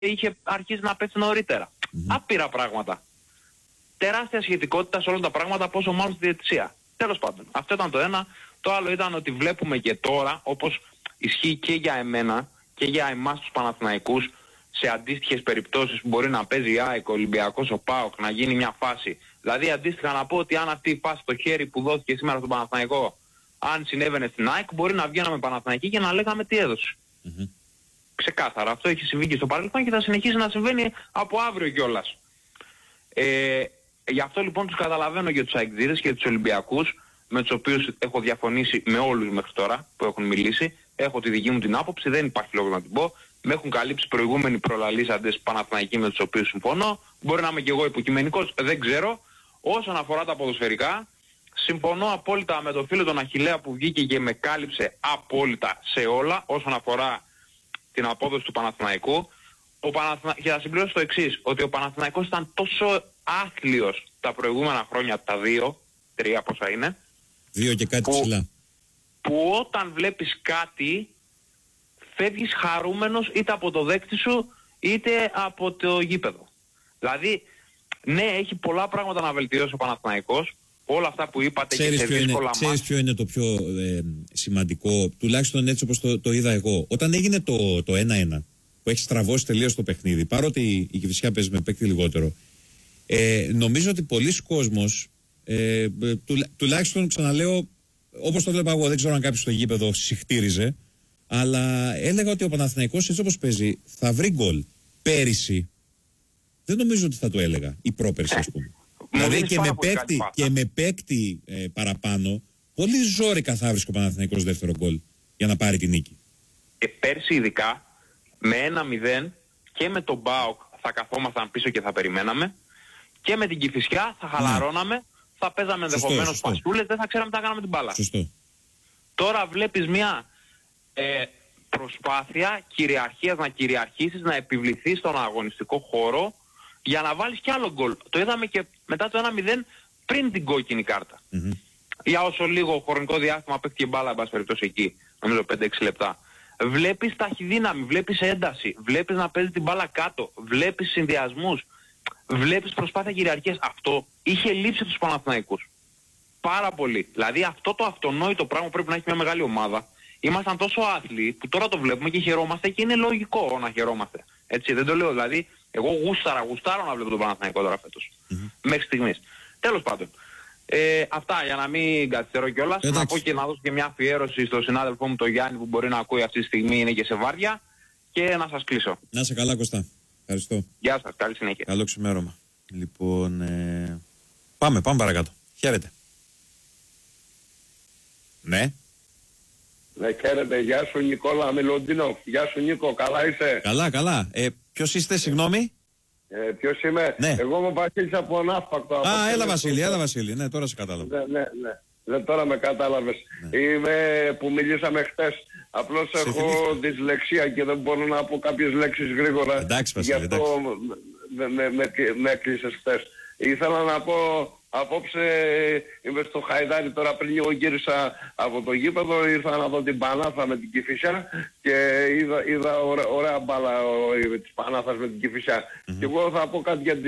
είχε αρχίσει να πέσει νωρίτερα. Άπειρα πράγματα. Τεράστια σχετικότητα σε όλα τα πράγματα, πόσο μάλλον στη διαιτησία. Τέλος πάντων, αυτό ήταν το ένα. Το άλλο ήταν ότι βλέπουμε και τώρα, όπως ισχύει και για εμένα και για εμάς τους Παναθηναϊκούς, σε αντίστοιχες περιπτώσεις που μπορεί να παίζει η ΑΕΚ, ο Ολυμπιακός, ο ΠΑΟΚ, να γίνει μια φάση. Δηλαδή αντίστοιχα να πω ότι αν αυτή η φάση στο χέρι που δόθηκε σήμερα στον Παναθηναϊκό, αν συνέβαινε στην ΑΕΚ, μπορεί να βγαίναμε Παναθηναϊκοί και να λέγαμε τι έδωσε. Ξεκάθαρα. Αυτό έχει συμβεί και στο παρελθόν και θα συνεχίσει να συμβαίνει από αύριο κιόλας. Γι' αυτό λοιπόν τους καταλαβαίνω για τους αεκδίδες και τους Ολυμπιακούς, με τους οποίους έχω διαφωνήσει με όλους μέχρι τώρα που έχουν μιλήσει. Έχω τη δική μου την άποψη, δεν υπάρχει λόγο να την πω. Με έχουν καλύψει προηγούμενοι προλαλήσαντες Παναθηναϊκοί με τους οποίους συμφωνώ. Μπορεί να είμαι και εγώ υποκειμενικός, δεν ξέρω. Όσον αφορά τα ποδοσφαιρικά, συμφωνώ απόλυτα με τον φίλο τον Αχιλλέα που βγήκε και με κάλυψε απόλυτα σε όλα όσον αφορά την απόδοση του Παναθηναϊκού. Και θα συμπληρώσω το εξής, ότι ο Παναθηναϊκός ήταν τόσο άθλιος τα προηγούμενα χρόνια, τα 2-3 πόσα είναι. 2 και κάτι ψηλά. Που όταν βλέπεις κάτι, φεύγεις χαρούμενος είτε από το δέκτη σου είτε από το γήπεδο. Δηλαδή, ναι, έχει πολλά πράγματα να βελτιώσει ο Παναθηναϊκός. Όλα αυτά που είπατε και σε δύσκολα μάτια. Ξέρεις ποιο είναι το πιο σημαντικό, τουλάχιστον έτσι όπως το είδα εγώ. Όταν έγινε το 1-1, που έχει στραβώσει τελείως το παιχνίδι, παρότι η Κηφισιά παίζει με παίκτη λιγότερο, νομίζω ότι πολλοί κόσμος, τουλάχιστον ξαναλέω, όπως το βλέπα εγώ, δεν ξέρω αν κάποιος στο γήπεδο συχτήριζε, αλλά έλεγα ότι ο Παναθηναϊκός έτσι όπως παίζει θα βρει γκολ. Πέρυσι δεν νομίζω ότι θα το έλεγα, ή πρόπερσι ας πούμε. Δηλαδή και με παίκτη παραπάνω, πολύ ζόρικα θα βρίσκει ο Παναθηναϊκός δεύτερο γκολ για να πάρει την νίκη. Πέρσι ειδικά με 1-0 και με τον ΠΑΟΚ θα καθόμασταν πίσω και θα περιμέναμε, και με την Κηφισιά θα χαλαρώναμε, θα παίζαμε ενδεχομένως πασούλες, δεν θα ξέραμε τι θα κάναμε την μπάλα. Σωστό. Τώρα βλέπεις μια προσπάθεια κυριαρχίας, να κυριαρχήσεις, να επιβληθείς στον αγωνιστικό χώρο για να βάλεις κι άλλο γκολ. Το είδαμε και μετά το 1-0 πριν την κόκκινη κάρτα. Για όσο λίγο χρονικό διάστημα παίχτηκε μπάλα, εν πάση περιπτώσει εκεί, νομίζω 5-6 λεπτά. Βλέπεις ταχυδύναμη, βλέπεις ένταση, βλέπεις να παίζει την μπάλα κάτω, βλέπεις συνδυασμούς, βλέπεις προσπάθεια κυριαρχίας. Αυτό είχε λείψει τους Παναθηναϊκούς. Πάρα πολύ. Δηλαδή αυτό το αυτονόητο πράγμα πρέπει να έχει μια μεγάλη ομάδα. Ήμασταν τόσο άθλοι που τώρα το βλέπουμε και χαιρόμαστε και είναι λογικό να χαιρόμαστε. Έτσι, δεν το λέω. Δηλαδή, εγώ γουστάρω να βλέπω τον Παναθηναϊκό τώρα φέτος. Μέχρι στιγμής. Τέλος πάντων. Αυτά για να μην καθυστερώ κιόλας. Να πω και να δώσω και μια αφιέρωση στον συνάδελφό μου τον Γιάννη που μπορεί να ακούει αυτή τη στιγμή, είναι και σε βάρδια, και να σας κλείσω. Να είσαι καλά, Κωστά. Ευχαριστώ. Γεια σας, καλή συνέχεια. Καλό ξημέρωμα. Λοιπόν, πάμε παρακάτω. Χαίρετε. Ναι. Ναι, χαίρετε. Γεια σου Νικόλα Μιλοντίνο. Γεια σου Νίκο, καλά είσαι? Καλά. Ποιος είστε, συγγνώμη? Ποιος είμαι? Ναι. Εγώ είμαι Βασίλης από Ναύπακτο. Έλα Βασίλη. Ναι, τώρα σε κατάλαβα. Ναι, τώρα με κατάλαβες. Ναι. Είμαι που μιλήσαμε χτες. Απλώς έχω δυσλεξία και δεν μπορώ να πω κάποιες λέξεις γρήγορα. Εντάξει Βασίλη, γι' αυτό με έκλεισες χτες. Ήθελα να πω, απόψε είμαι στο Χαϊδάρι τώρα, πριν λίγο γύρισα από το γήπεδο, ήρθα να δω την Πανάθα με την Κηφισιά και είδα ωραία μπάλα της Πανάθας με την Κηφισιά. Και εγώ θα πω κάτι για